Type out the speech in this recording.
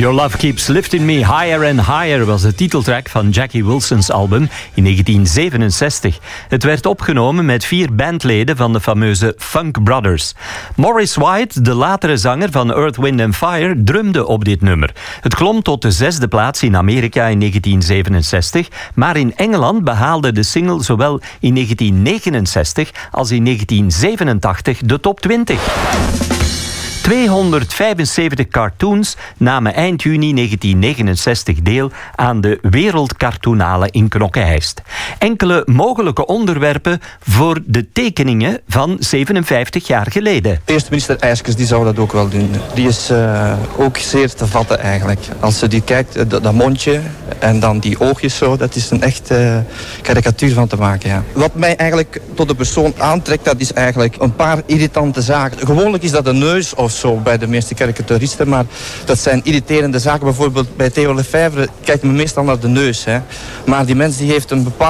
Your Love Keeps Lifting Me Higher and Higher was de titeltrack van Jackie Wilson's album in 1967. Het werd opgenomen met 4 bandleden van de fameuze Funk Brothers. Maurice White, de latere zanger van Earth, Wind & Fire, drumde op dit nummer. Het klom tot de 6e plaats in Amerika in 1967, maar in Engeland behaalde de single zowel in 1969 als in 1987 de top 20. 275 cartoons namen eind juni 1969 deel aan de Wereldcartoonale in Knokke-Heist. Enkele mogelijke onderwerpen voor de tekeningen van 57 jaar geleden. Eerste minister IJskens, die zou dat ook wel doen. Die is ook zeer te vatten eigenlijk. Als je die kijkt, dat mondje en dan die oogjes zo, dat is een echt karikatuur van te maken. Ja. Wat mij eigenlijk tot de persoon aantrekt, dat is eigenlijk een paar irritante zaken. Gewoonlijk is dat de neus of zo bij de meeste karikaturisten, maar dat zijn irriterende zaken. Bijvoorbeeld bij Theo Lefebvre kijkt men meestal naar de neus. Hè. Maar die mens die heeft een bepaalde